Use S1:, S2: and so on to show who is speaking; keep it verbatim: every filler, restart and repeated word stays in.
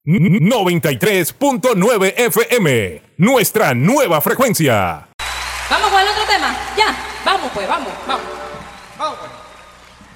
S1: noventa y tres punto nueve F M, nuestra nueva frecuencia.
S2: Vamos con el otro tema. Ya, vamos pues, vamos, vamos.